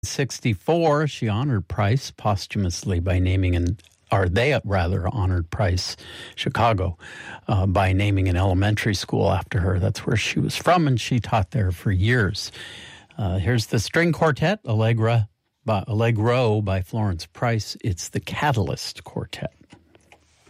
1964, she honored Price posthumously by naming honored Price, Chicago, by naming an elementary school after her. That's where she was from, and she taught there for years. Here's the string quartet, Allegro by Florence Price. It's the Catalyst Quartet.